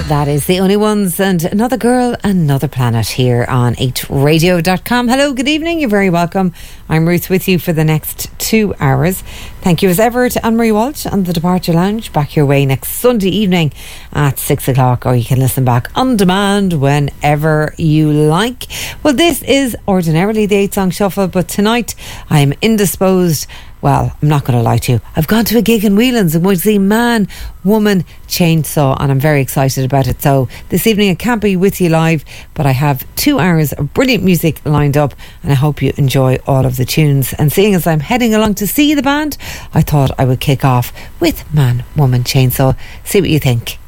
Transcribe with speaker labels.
Speaker 1: That is The Only Ones and Another Girl, Another Planet here on 8radio.com. Hello, good evening, you're very welcome. I'm Ruth with you for the next 2 hours. Thank you as ever to Anne-Marie Walsh on the Departure Lounge, back your way next Sunday evening at 6 o'clock, or you can listen back on demand whenever you like. Well, this is ordinarily the 8-song shuffle, but tonight I'm indisposed. Well, I'm not going to lie to you. I've gone to a gig in Whelan's. I'm going to see Man, Woman, Chainsaw, and I'm very excited about it. So this evening I can't be with you live, but I have 2 hours of brilliant music lined up, and I hope you enjoy all of the tunes. And seeing as I'm heading along to see the band, I thought I would kick off with Man, Woman, Chainsaw. See what you think.